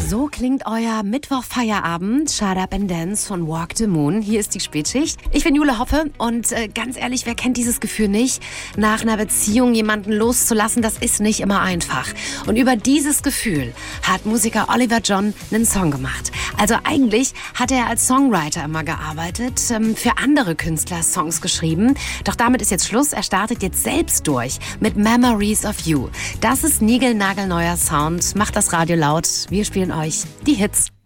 So klingt euer Mittwoch-Feierabend. Shut Up and Dance von Walk the Moon. Hier ist die Spätschicht. Ich bin Jule Hoppe und ganz ehrlich, wer kennt dieses Gefühl nicht? Nach einer Beziehung jemanden loszulassen, das ist nicht immer einfach. Und über dieses Gefühl hat Musiker Oliver John einen Song gemacht. Also eigentlich hat er als Songwriter immer gearbeitet, für andere Künstler Songs geschrieben. Doch damit ist jetzt Schluss. Er startet jetzt selbst durch mit Memories of You. Das ist niegelnagelneuer Sound. Macht das Radio laut. Wir spielen euch die Hits.